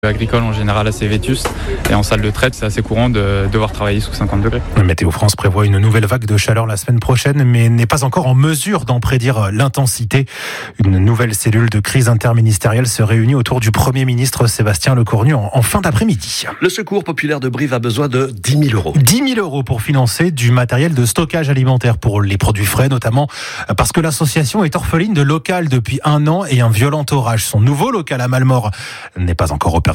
Agricole en général assez vétuste et en salle de traite c'est assez courant de devoir travailler sous 50 degrés. Météo France prévoit une nouvelle vague de chaleur la semaine prochaine mais n'est pas encore en mesure d'en prédire l'intensité. Une nouvelle cellule de crise interministérielle se réunit autour du Premier ministre Sébastien Lecornu en fin d'après-midi. Le Secours populaire de Brive a besoin de 10 000 euros. 10 000 euros pour financer du matériel de stockage alimentaire pour les produits frais, notamment parce que l'association est orpheline de local depuis 1 an et un violent orage. Son nouveau local à Malmort n'est pas encore opérationnel.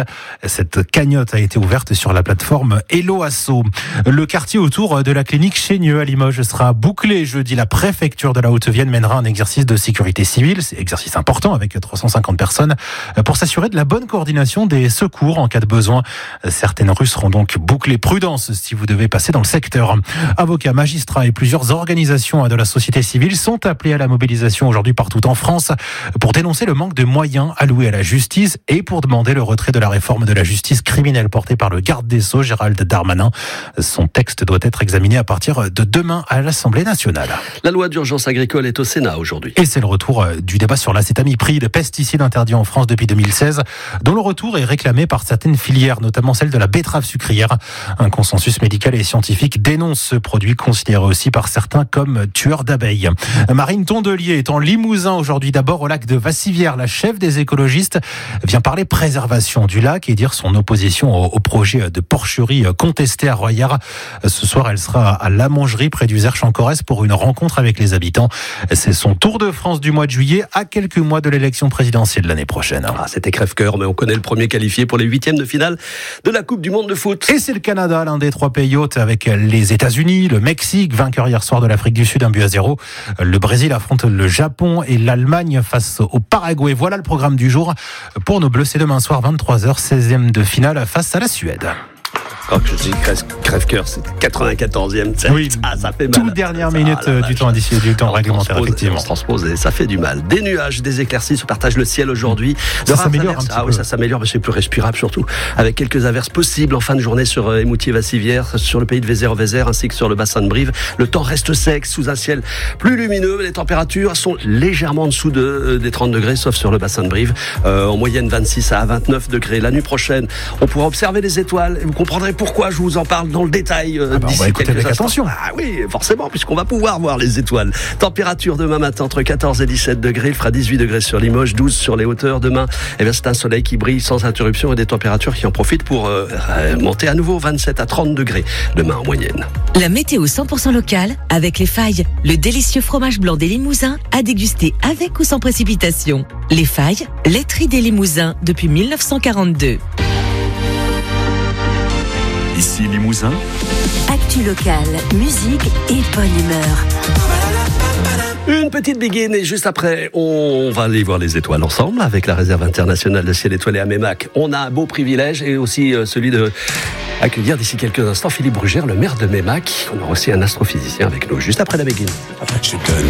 Cette cagnotte a été ouverte sur la plateforme Hello Asso. Le quartier autour de la clinique Chénieux à Limoges sera bouclé jeudi. La préfecture de la Haute-Vienne mènera un exercice de sécurité civile, c'est un exercice important avec 350 personnes, pour s'assurer de la bonne coordination des secours en cas de besoin. Certaines rues seront donc bouclées. Prudence si vous devez passer dans le secteur. Avocats, magistrats et plusieurs organisations de la société civile sont appelés à la mobilisation aujourd'hui partout en France pour dénoncer le manque de moyens alloués à la justice et pour demander le retrait de la réforme de la justice criminelle portée par le garde des Sceaux, Gérald Darmanin. Son texte doit être examiné à partir de demain à l'Assemblée nationale. La loi d'urgence agricole est au Sénat aujourd'hui. Et c'est le retour du débat sur l'acétamipride, pesticide interdit en France depuis 2016, dont le retour est réclamé par certaines filières, notamment celle de la betterave sucrière. Un consensus médical et scientifique dénonce ce produit, considéré aussi par certains comme tueur d'abeilles. Marine Tondelier est en Limousin aujourd'hui, d'abord au lac de Vassivière. La chef des écologistes vient parler préservation du lac et dire son opposition au projet de porcherie contesté à Royard. Ce soir, elle sera à la Mangerie près du Zerche en Corrèze pour une rencontre avec les habitants. C'est son tour de France du mois de juillet, à quelques mois de l'élection présidentielle l'année prochaine. C'était crève-cœur, mais on connaît le premier qualifié pour les 8e de finale de la Coupe du Monde de foot. Et c'est le Canada, l'un des 3 pays hôtes, avec les États-Unis, le Mexique, vainqueur hier soir de l'Afrique du Sud, 1-0. Le Brésil affronte le Japon et l'Allemagne face au Paraguay. Voilà le programme du jour pour nos Bleus. C'est demain soir 23h, 16e de finale face à la Suède. Quand je dis crève-cœur, c'est 94e. Oui, ça fait mal. Toute dernière minute du temps additionnel, du temps réglementaire, effectivement. On se transpose et ça fait du mal. Des nuages, des éclaircies se partagent le ciel aujourd'hui. Ça s'améliore un petit peu. Oui, ça s'améliore, mais c'est plus respirable surtout. Avec quelques averses possibles en fin de journée sur Émoutier-Vassivière, sur le pays de Vézère ainsi que sur le bassin de Brive. Le temps reste sec, sous un ciel plus lumineux. Les températures sont légèrement en dessous des 30 degrés, sauf sur le bassin de Brive. En moyenne 26 à 29 degrés. La nuit prochaine, on pourra observer les étoiles. Vous comprendrez pourquoi je vous en parle dans le détail on va écouter avec attention. Ah oui, forcément, puisqu'on va pouvoir voir les étoiles. Température demain matin entre 14 et 17 degrés. Il fera 18 degrés sur Limoges, 12 sur les hauteurs. Demain, c'est un soleil qui brille sans interruption et des températures qui en profitent pour monter à nouveau 27 à 30 degrés demain en moyenne. La météo 100% locale avec Les Failles, le délicieux fromage blanc des Limousins à déguster avec ou sans précipitation. Les Failles, laiterie des Limousins depuis 1942. Ici Limousin. Actu locale, musique et bonne humeur. Une petite begin et juste après, on va aller voir les étoiles ensemble avec la réserve internationale de ciel étoilé à Meymac. On a un beau privilège et aussi celui de accueillir d'ici quelques instants Philippe Brugère, le maire de Meymac. On aura aussi un astrophysicien avec nous juste après la begin. Je donne